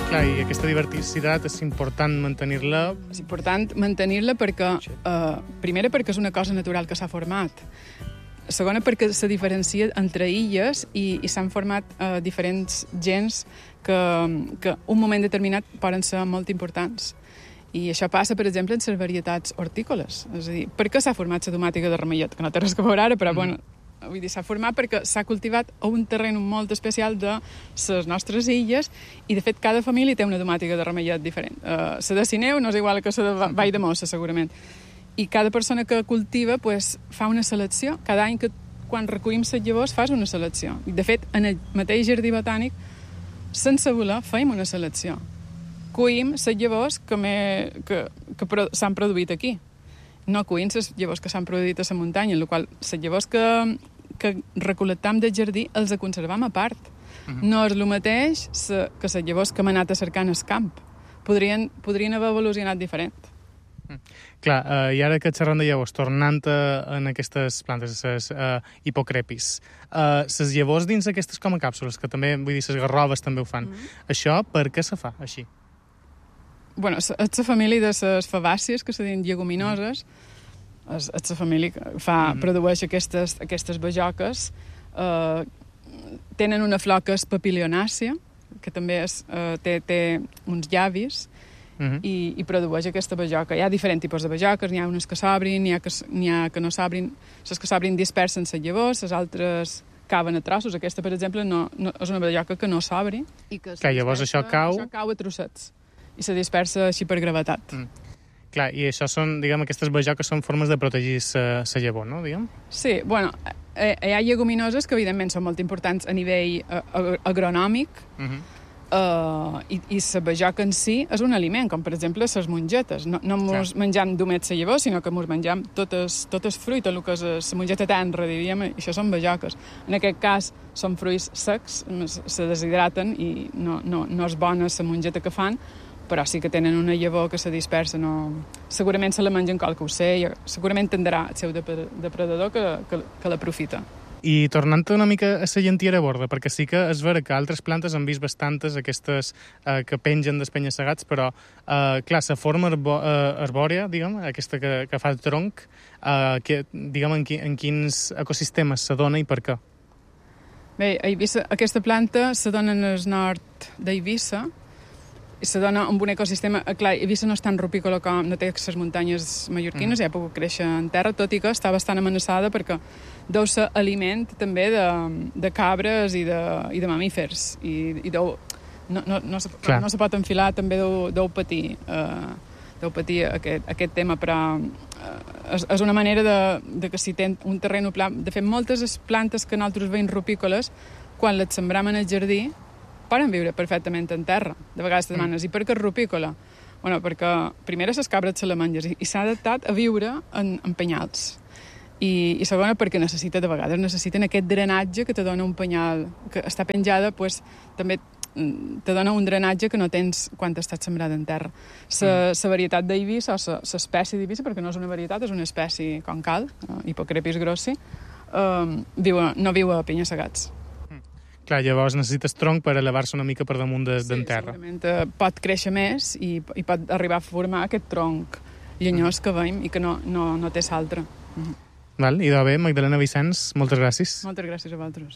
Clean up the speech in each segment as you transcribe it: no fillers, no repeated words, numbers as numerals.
Clar, i aquesta diversitat és important mantenir-la. És important mantenir-la perquè, primera, perquè és una cosa natural que s'ha format. Segona, perquè se diferencia entre illes i s'han format diferents gens que un moment determinat poden ser molt importants. I això passa, per exemple, en les varietats hortícoles. És a dir, per què s'ha format la tomàtica de ramellet? Que no té res a veure ara, però bueno, vull dir, s'ha format perquè s'ha cultivat a un terreny molt especial de les nostres illes i, de fet, cada família té una tomàtica de ramellet diferent. La de Sineu no és igual que la de Vall de Mossa, segurament. I cada persona que cultiva pues, fa una selecció. Cada any quan recollim les llavors fas una selecció. I, de fet, en el mateix jardí botànic, sense voler, fem una selecció. Cuïm les llavors que s'han produït aquí. No cuïm les llavors que s'han produït a la muntanya, en la qual les llavors que recol·lectam del jardí els conservam a part. No és el mateix que les llavors que hem anat a cercar en el camp. Podrien haver evolucionat diferent. Clar, i ara que xerrant de llavors, tornant en aquestes plantes, les hipocrepis, les llavors dins aquestes com a càpsules, que també, vull dir, les garroves també ho fan, això per què se fa així? Bueno, és la família de les fabàcies, que se diuen lleguminoses, és la família que produeix aquestes bajoques, tenen una flor que és papilionàcia, que també té uns llavis, i produeix aquesta bajoca. Hi ha diferents tipus de bajoques, n'hi ha unes que s'obrin, n'hi ha que no s'obrin. Les que s'obrin dispersen les llavors, les altres caben a trossos. Aquesta, per exemple, no és una bajoca que no s'obri. Clar, llavors això cau... Això cau a trossets i se dispersa així per gravetat. Clar, i això són, diguem, aquestes bajoques són formes de protegir la llavor, no, diguem? Sí, bueno, hi ha lleguminoses que, evidentment, són molt importants a nivell agronòmic, i la bajoca en si és un aliment, com per exemple les mongetes. No mos menjam només la llavor, sinó que mos menjam tot el fruit, el que és la mongeta tenra, diríem, i això són bajoques. En aquest cas són fruits secs, se deshidraten i no és bona la mongeta que fan, però sí que tenen una llavor que se dispersa. Segurament se la mengen qualque ocell, segurament tindrà el seu depredador que l'aprofita. I tornant una mica a la llantera borda, perquè sí que és vera que altres plantes han vist bastantes aquestes que pengen dels penya-segats, però, clar, la forma arbòrea, diguem, aquesta que fa el tronc, diguem, en quins ecosistemes se dona i per què? Bé, a Eivissa, aquesta planta se dona en el nord d'Eivissa, i se dona amb un ecosistema... Clar, Eivissa no és tan rupícola com no té les muntanyes mallorquines, ja ha pogut créixer en terra, tot i que està bastant amenaçada perquè deu ser aliment també de cabres i de mamífers. I no se pot enfilar, també deu patir aquest tema, però és una manera de que si té un terreny pla... De fet, moltes plantes que nosaltres veiem rupícoles, quan les sembram en el jardí, poden viure perfectament en terra. De vegades te demanes, i per què és rupícola? Bueno, perquè primera les cabres se la menges i s'ha adaptat a viure en penyals. I segona, perquè de vegades necessiten aquest drenatge que te dona un penyal que està penjada, pues, també te dona un drenatge que no tens quan estàs sembrat en terra. La varietat d'Eivissa, o l'espècie d'Eivissa, perquè no és una varietat, és una espècie com cal, Hipocrepis grossi, no viu a penya-segats. Clar, llavors necessites tronc per elevar-se una mica per damunt d'en terra. Sí, segurament pot créixer més i pot arribar a formar aquest tronc llenyós que veiem i que no té l'altre. Val, i bé, Magdalena Vicens, moltes gràcies. Moltes gràcies a vosaltres.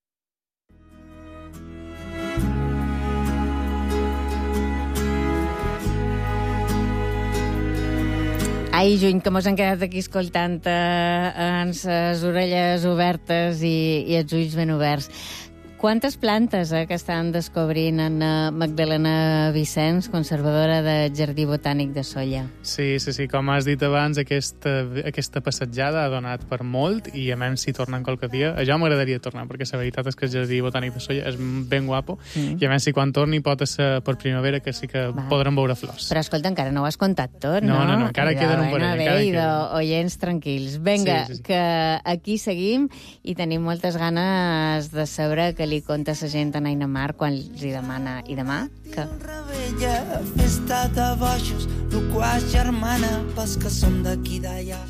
Ai, Juny, que mos han quedat aquí escoltant amb les orelles obertes i els ulls ben oberts. Quantes plantes que estan descobrint en Magdalena Vicens, conservadora del Jardí Botànic de Sóller? Sí, com has dit abans, aquesta passejada ha donat per molt i a menys si tornen qualque dia. A jo m'agradaria tornar, perquè la veritat és que el Jardí Botànic de Sóller és ben guapo i a menys si quan torni pot ser per primavera que sí que podrem veure flors. Però escolta, encara no ho has contat tot, no? No, encara queden un parell. Oients tranquils. Vinga, que aquí seguim i tenim moltes ganes de saber que li conta la gent a Aina Mar quan li demana i demà que... Rebella, festa de bojos, loquaç germana, pels que som d'aquí d'allà.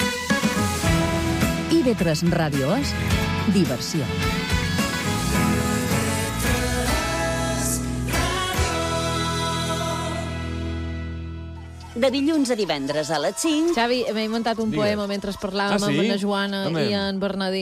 IB3 Ràdio és diversió. IB3 Ràdio de dilluns a divendres a les 5. Xavi, m'he muntat un poema mentre parlàvem amb la Joana i en Bernadí.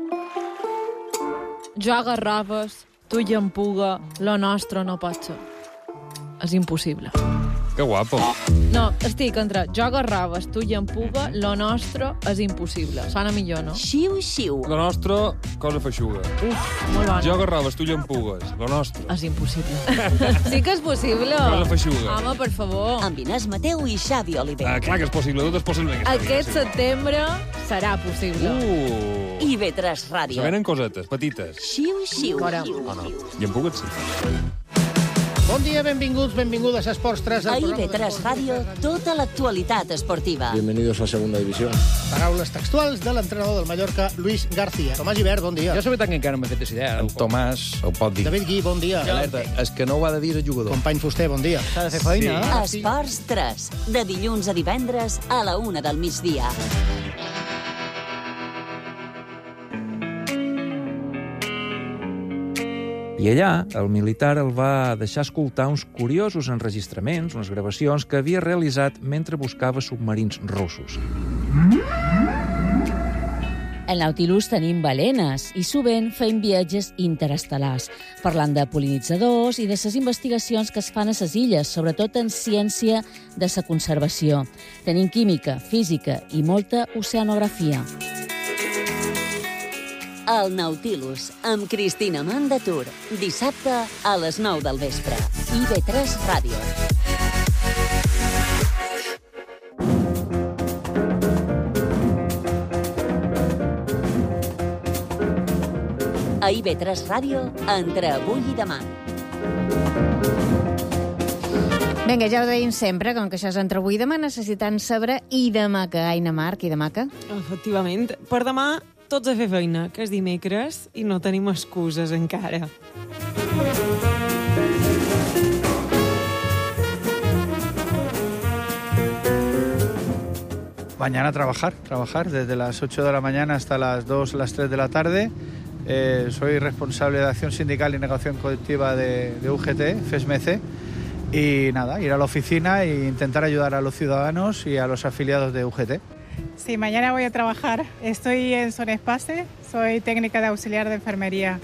Jo Garrofes, tu i en Puga, lo nostre no pot ser. És impossible. Que guapo. No, estic entre jo Garrofes, tu i en Puga, lo nostre és impossible. Sona millor, no? Xiu, xiu. Lo nostre, cosa feixuga. Uf, molt bona. Jo Garrofes, tu i en Pugues. Lo nostre. És impossible. Sí que és possible. Cosa feixuga. Home, per favor. Amb Inés Mateu i Xavi Oliver. Clar que és possible, tot és possible. Aquest setembre serà possible. IB3 Ràdio. Se venen cosetes, petites. Xiu, xiu. Fora. I en Pugues sí. Bon dia, benvinguts, benvingudes a Esports 3. A IB3 Ràdio, tota l'actualitat esportiva. Bienvenidos a Segunda División. Paraules textuals de l'entrenador del Mallorca, Luis García. Tomàs Gibert, bon dia. Jo la veritat que encara no m'he fet aquesta idea. En Tomàs ho pot dir. David Gui, bon dia. Alerta, és que no ho ha de dir el jugador. Company Fuster, bon dia. S'ha de fer feina. Sí. Esports 3, de dilluns a divendres a la 1 del migdia. I allà, el militar el va deixar escoltar uns curiosos enregistraments, unes gravacions que havia realitzat mentre buscava submarins russos. Al Nautilus tenim balenes i sovint fem viatges interestel·lars, parlant de pol·linitzadors i de les investigacions que es fan a les illes, sobretot en ciència de la conservació. Tenim química, física i molta oceanografia. El Nautilus, amb Cristina Mandatur. Dissabte a les 9 del vespre. IB3 Ràdio. A IB3 Ràdio, entre avui i demà. Vinga, ja ho deim sempre, com que això és entre avui i demà, necessitant saber i demà que, Aina Marc, i demà que? Efectivament. Per demà, tots a fer feina, que és dimecres, i no tenim excuses encara. Mañana trabajar desde las 8 de la mañana hasta las 2, las 3 de la tarde. Soy responsable de acción sindical y negociación colectiva de UGT, FESMECE, y nada, ir a la oficina e intentar ayudar a los ciudadanos y a los afiliados de UGT. Sí, mañana voy a trabajar. Estoy en Sonespace, soy técnica de auxiliar de enfermería.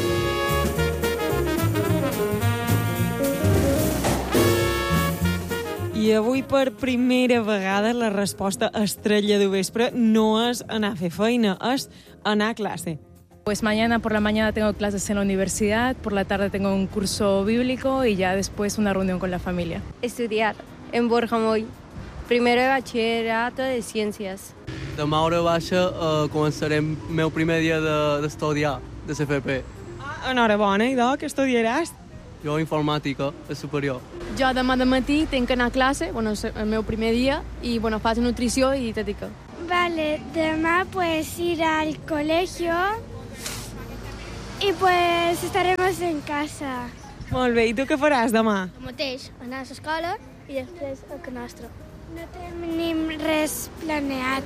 I avui, per primera vegada, la resposta estrella de vespre no és anar a fer feina, és anar a clase. Pues mañana por la mañana tengo clases en la universidad, por la tarde tengo un curso bíblico y ya después una reunión con la familia. Estudiar en Borja Moll, primero de bachillerato de Ciències. Demà hora baixa començarem el meu primer dia d'estudiar, de CFP. Enhorabona, idò, què estudiaràs? Jo informàtica, a superior. Jo demà de matí tinc que anar a classe, el meu primer dia, i faig nutrició i dietética. Vale, demà pues ir al colegio y pues estaremos en casa. Molt bé, i tu què faràs demà? El mateix, anar a l'escola i després al canastre. No tenim res planeat.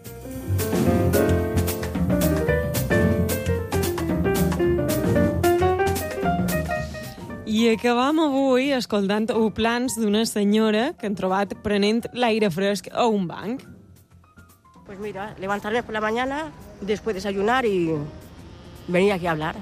I acabam avui escoltant plans d'una senyora que han trobat prenent l'aire fresc a un banc. Pues mira, levantarme por la mañana, después desayunar y venir aquí a hablar.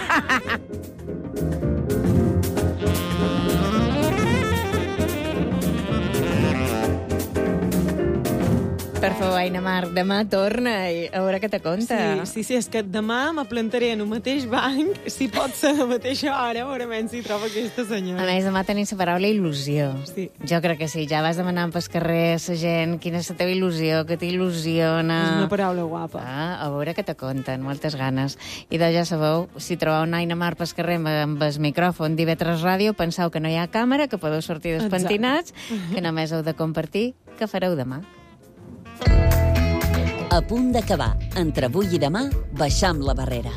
Per favor, Aina Marc, demà torna i a veure què te conta. Sí, és que demà me plantaré en un mateix banc, si pot ser a la mateixa hora, veurem si trobo aquesta senyora. A més, demà tenim la paraula il·lusió. Sí. Jo crec que sí, ja vas demanant pel carrer a la gent quina és la teva il·lusió, que t'il·lusiona. És una paraula guapa. A veure què te conten, moltes ganes. I ja sabeu, si trobeu una Aina Marc pel carrer amb el micròfon d'IB3 Ràdio, penseu que no hi ha càmera, que podeu sortir despentinats, que només heu de compartir què fareu demà. A punt d'acabar. Entre avui i demà, baixam la barrera.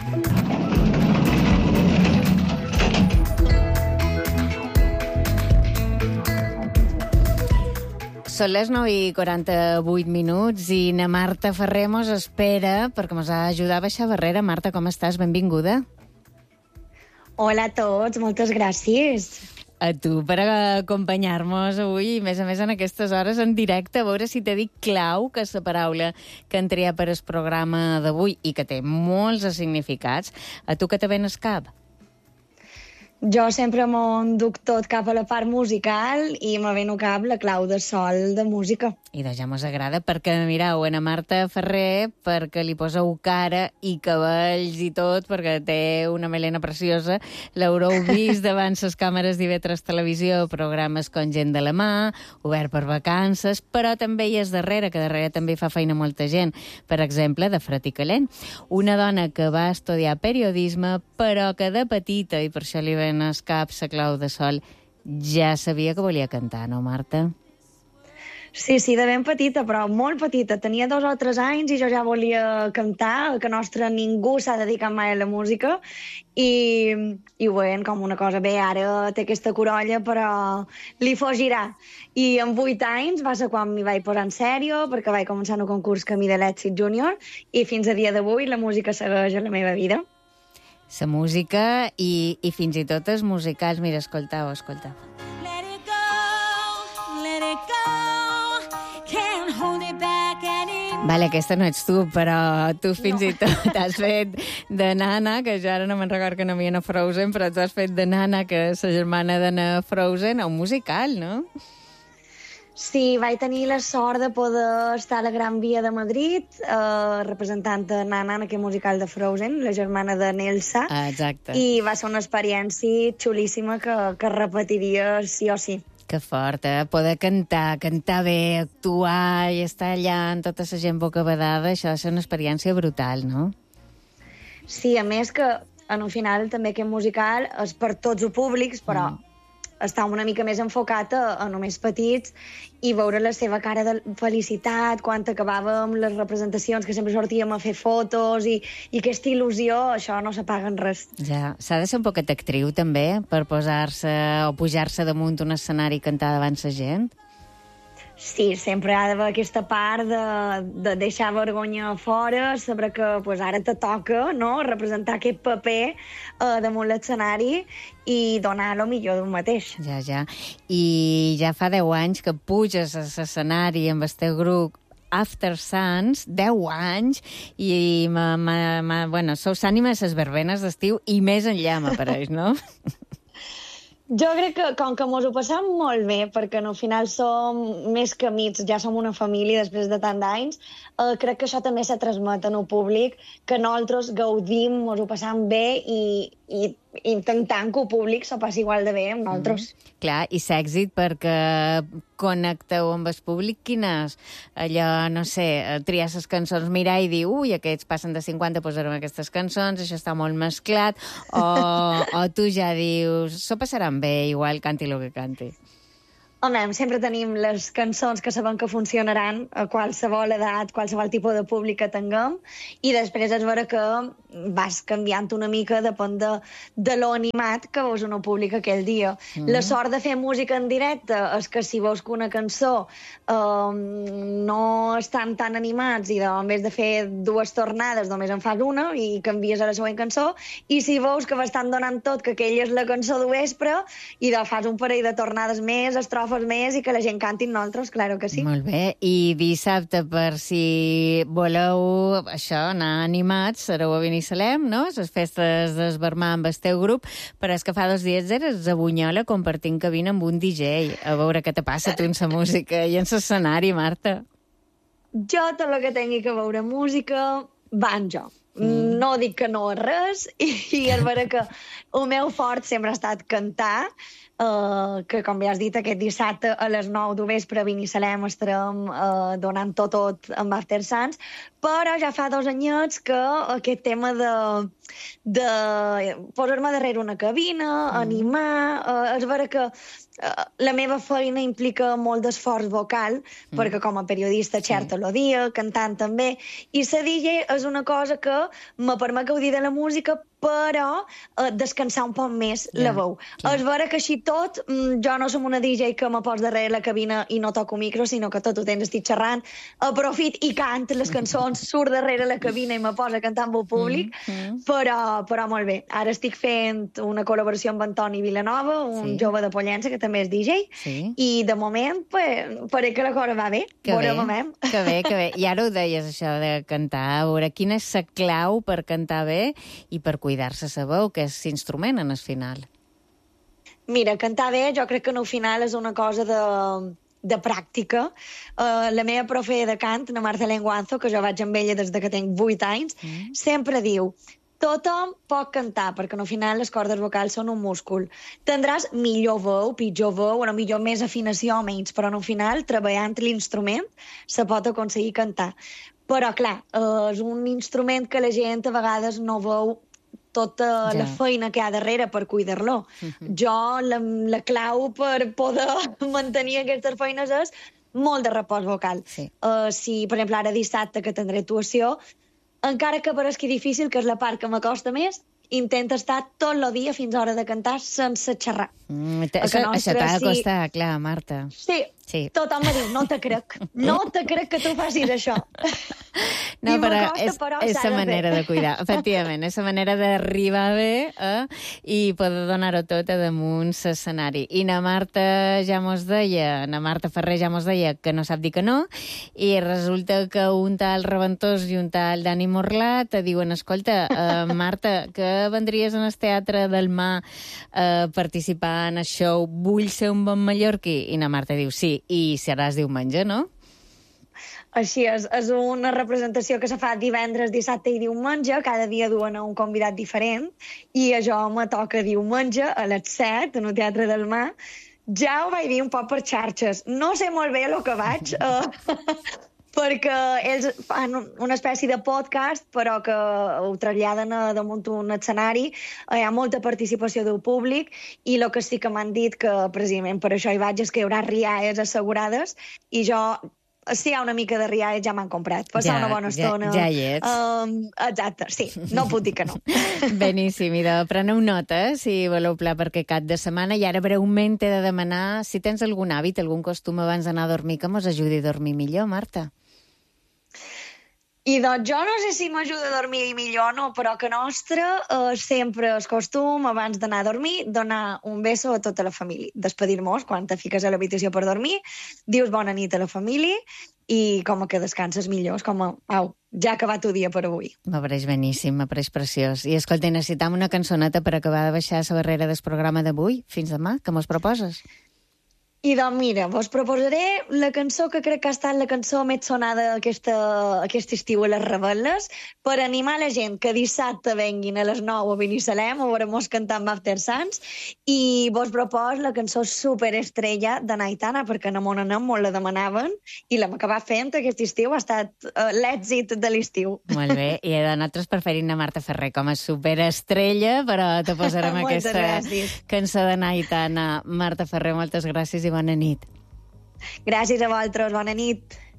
Són les 9:48 i na Marta Ferrer mos espera perquè mos ha d'ajudar a baixar barrera. Marta, com estàs? Benvinguda. Hola a tots, moltes gràcies. A tu per acompanyar-nos avui, i a més en aquestes hores en directe, a veure si t'he dit clau, que és la paraula que han triat per al programa d'avui i que té molts significats. A tu què te ven al cap? Jo sempre m'ho enduc tot cap a la part musical i me ven al cap la clau de sol de música. I de ja mos agrada perquè, mireu, en Marta Ferrer, perquè li poseu cara i cabells i tot, perquè té una melena preciosa, l'haureu vist davant les càmeres d'IV3 Televisió, programes com Gent de la mà, Obert per vacances, però també hi és darrere, que darrere també fa feina molta gent. Per exemple, de Fred i Calent, una dona que va estudiar periodisme, però que de petita, i per això li ven al cap la clau de sol, ja sabia que volia cantar, no, Marta? Sí, de ben petita, però molt petita. Tenia 2 o 3 anys i jo ja volia cantar, que nostre ningú s'ha dedicat mai a la música, i ho veien com una cosa. Bé, ara té aquesta corolla, però li fugirà. I amb 8 anys va ser quan m'hi vaig posar en sèrio, perquè vaig començar en un concurs Camí de l'Èxit Júnior, i fins a dia d'avui la música segueix a la meva vida. La música i fins i tot els musicals. Mira, escoltau. Vale, aquesta no ets tu, però tu fins i tot has fet de Nana, que jo ara no me'n recordo que no havia a Frozen, però tu has fet de Nana, que és la germana d'Anna Frozen, a un musical, no? Sí, vaig tenir la sort de poder estar a la Gran Via de Madrid representant Nana en aquest musical de Frozen, la germana de Elsa. Exacte. I va ser una experiència xulíssima que repetiria sí o sí. Que fort, poder cantar bé, actuar i estar allà amb tota la gent bocabadada, això ha de ser una experiència brutal, no? Sí, a més que en un final també aquest musical és per tots els públics, però està una mica més enfocat a només petits, i veure la seva cara de felicitat quan acabàvem les representacions, que sempre sortíem a fer fotos, i aquesta il·lusió, això no s'apaga en res. Ja, s'ha de ser un poquet actriu també per posar-se o pujar-se damunt un escenari i cantar davant la gent? Sí, sempre ha d'haver aquesta part de deixar vergonya fora, saber que ara te toca, no?, representar aquest paper damunt l'escenari i donar el millor d'un mateix. Ja. I ja fa 10 anys que puges a l'escenari amb el teu grup After Suns, 10 anys, i sou l'ànima de les verbenes d'estiu i més enllà, m'apareix, no? Jo crec que, com que mos ho passam molt bé, perquè al final som més que amics, ja som una família després de tant d'anys, crec que això també se transmet en el públic, que nosaltres gaudim, mos ho passam bé i intentant que el públic s'ho passi igual de bé amb nosaltres. Clar, i l'èxit perquè connecteu amb el públic, quines? Allò, no sé, triar les cançons, mirar i dir, aquests passen de 50, posarem aquestes cançons, això està molt mesclat, o tu ja dius, s'ho passaran bé, igual canti el que canti. Home, sempre tenim les cançons que sabem que funcionaran a qualsevol edat, qualsevol tipus de públic que tinguem, i després és vera que vas canviant una mica, depèn de lo animat que veus en el públic aquell dia. La sort de fer música en directe és que si veus que una cançó no estan tan animats i en vez de fer 2 tornades només en fas una i canvies a la següent cançó, i si veus que estan donant tot, que aquella és la cançó de vespre, i fas un parell de tornades més, estrofes més, i que la gent canti amb nosaltres, claro que sí. Molt bé, i dissabte, per si voleu això, anar animats, sereu a Binissalem, no?, les festes d'Esbarmar amb el teu grup, però és que fa 2 dies eres a Bunyola compartint cabina amb un DJ. A veure què te passa tu en la música i en l'escenari, Marta. Jo tot el que tingui que veure música va en jo. No dic que no és res, i és vera que el meu fort sempre ha estat cantar, que, com ja has dit, aquest dissabte a les 9 del vespre a Binissalem estarem donant tot amb After Suns, però ja fa 2 anyets que aquest tema de posar-me darrere una cabina, animar, és vera que la meva feina implica molt d'esforç vocal, perquè com a periodista xerto el dia, cantant també, i la DJ és una cosa que me permet gaudir de la música, però descansar un poc més la veu. És vera que així tot, jo no som una DJ que me pos darrere la cabina i no toco micro, sinó que tot el temps estic xerrant, aprofit i cant les cançons, surt darrere la cabina i me posa a cantar amb el públic, però molt bé. Ara estic fent una col·laboració amb Antoni Vilanova, un jove de Pollença que també és DJ, i de moment pareix que la cosa va bé. Que bé. I ara ho deies, això de cantar. A veure, quina és la clau per cantar bé i per cuidar-se la veu, que és l'instrument en el final? Mira, cantar bé jo crec que en el final és una cosa de pràctica. La meva profe de cant, la Marcelén Guanzo, que jo vaig amb ella des que tenc 8 anys, sempre diu: tothom pot cantar, perquè al final les cordes vocals són un múscul. Tindràs millor veu, pitjor veu, o millor més afinació o menys, però al final, treballant l'instrument, se pot aconseguir cantar. Però, clar, és un instrument que la gent a vegades no veu tota la feina que hi ha darrere per cuidar-lo. Jo, la clau per poder mantenir aquestes feines és molt de repòs vocal. Si, per exemple, ara dissabte que tindré actuació, encara que pareixi difícil, que és la part que m'acosta més, intenta estar tot el dia fins a hora de cantar sense xerrar. Això t'ha de costar, clar, Marta. Sí, tothom me diu, no te crec que tu facis això. No, però és la manera de cuidar, efectivament, és la manera d'arribar bé i poder donar-ho tot a damunt l'escenari. I na Marta Ferrer ja mos deia que no sap dir que no, i resulta que un tal Reventós i un tal Dani Morlà te diuen: escolta, Marta, que vendries en el Teatre del Mar a participar en el show Vull ser un bon mallorquí? I na Marta diu sí, i seràs diumenge, no? Així és una representació que se fa divendres, dissabte i diumenge, cada dia duen a un convidat diferent, i això me toca diumenge a les 7 en el Teatre del Mar. Ja ho vaig dir un poc per xarxes, no sé molt bé el que vaig, perquè ells fan una espècie de podcast, però que ho traslladen damunt un escenari, hi ha molta participació del públic, i el que sí que m'han dit, que precisament per això hi vaig, és que hi haurà rialles assegurades, i jo, si hi ha una mica de rialles, ja m'han comprat. Passar una bona estona. Ja hi ets. Exacte, sí, no puc dir que no. Beníssim, i preneu nota, si voleu pla per aquest cap de setmana, i ara breument t'he de demanar si tens algun hàbit, algun costum abans d'anar a dormir que mos ajudi a dormir millor, Marta. I doncs jo no sé si m'ajuda a dormir millor o no, però que nostre sempre es costum, abans d'anar a dormir, donar un beso a tota la família. Despedir-nos quan te fiques a l'habitació per dormir, dius bona nit a la família i com que descanses millor. És com, au, ja ha acabat el dia per avui. M'apareix beníssim, m'apareix preciós. I escolta, necessitam una cançoneta per acabar de baixar la barrera del programa d'avui. Fins demà, que mos proposes? I doncs mira, vos proposaré la cançó que crec que ha estat la cançó més sonada aquest estiu a les Rebel·les, per animar la gent que dissabte venguin a les 9 a Binissalem, a veure-mos cantar amb After Sants, i vos propos la cançó Superestrella de Naitana, perquè a mon anem molt la demanaven, i l'hem acabat fent aquest estiu, ha estat l'èxit de l'estiu. Molt bé, i nosaltres preferim a Marta Ferrer com a superestrella, però te posarem aquesta cançó de Naitana. Marta Ferrer, moltes gràcies i bona nit. Gràcies a vosaltres, bona nit.